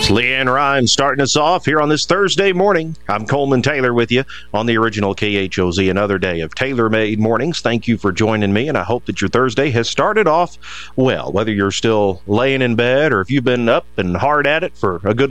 It's Leanne Rhymes starting us off here on this Thursday morning. I'm Coleman Taylor with you on the original KHOZ, another day of tailor-made mornings. Thank you for joining me, and I hope that your Thursday has started off well, whether you're still laying in bed or if you've been up and hard at it for a good